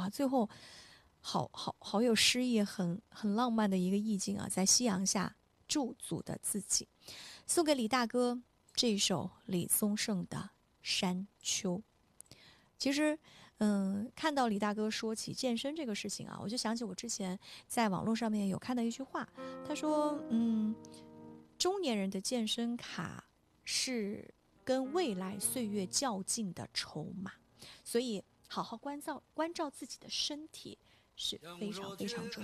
哇，最后好有诗意，很浪漫的一个意境啊，在夕阳下驻足的自己，送给李大哥这一首李宗盛的《山丘》。其实，看到李大哥说起健身这个事情啊，我就想起我之前在网络上面有看到一句话，他说，中年人的健身卡是跟未来岁月较劲的筹码，所以好好关照自己的身体是非常非常重要的。